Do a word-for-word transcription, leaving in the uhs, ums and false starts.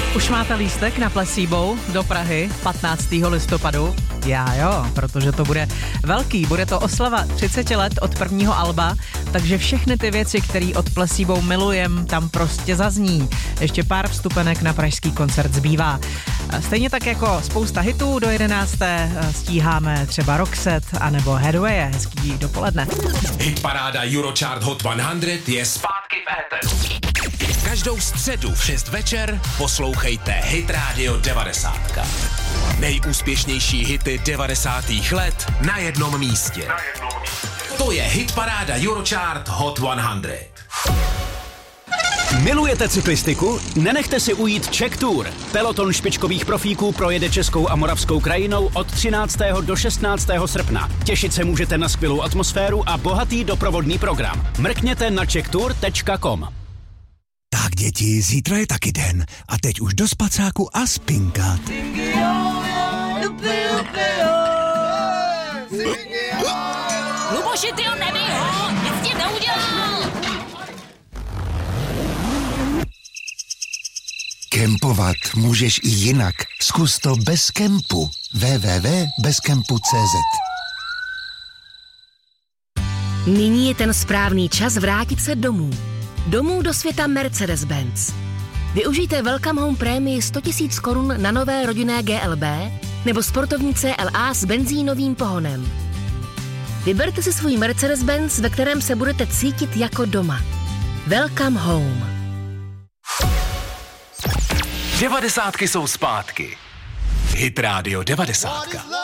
Už máte lístek na Placebo do Prahy patnáctého listopadu? Já jo, protože to bude velký, bude to oslava třicet let od prvního alba, takže všechny ty věci, které od Placebo milujem, tam prostě zazní. Ještě pár vstupenek na pražský koncert zbývá. Stejně tak jako spousta hitů do jedenácté stíháme třeba Roxette anebo Headway. Hezký dopoledne. Hitparáda Eurochart Hot sto je zpátky v éteru. Každou středu v šest večer poslouchejte Hit Radio devadesát. Nejúspěšnější hity devadesátých let na jednom místě. To je Hitparáda Eurochart Hot sto. Milujete cyklistiku? Nenechte si ujít Czech Tour. Peloton špičkových profíků projede českou a moravskou krajinou od třináctého do šestnáctého srpna. Těšit se můžete na skvělou atmosféru a bohatý doprovodný program. Mrkněte na czech tour tečka com. Tak děti, zítra je taky den a teď už do spacáku a spinkat. Luboši, ty ho nebij ho, nic ti neudělal. Kempovat můžeš i jinak. Zkus to bez kempu. w w w tečka bezkempu tečka c z. Nyní je ten správný čas vrátit se domů. Domů do světa Mercedes-Benz. Využijte Welcome Home prémii sto tisíc korun na nové rodinné G L B nebo sportovní C L A s benzínovým pohonem. Vyberte si svůj Mercedes-Benz, ve kterém se budete cítit jako doma. Welcome Home. Devadesátky jsou zpátky. Hit Radio devadesát.